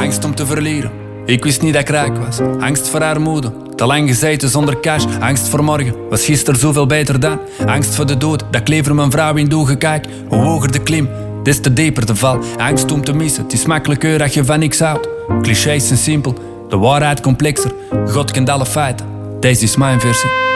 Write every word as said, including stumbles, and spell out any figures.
Angst om te verliezen. Ik wist niet dat ik rijk was. Angst voor armoede. Te lang gezeten zonder cash. Angst voor morgen. Was gisteren zoveel beter dan. Angst voor de dood. Dat ik liever mijn vrouw in doe gekijk. Hoe hoger de klim, des te dieper de val. Angst om te missen. Het is makkelijker dat je van niks houdt. Clichés zijn simpel. De waarheid complexer. God kent alle feiten. Deze is mijn versie.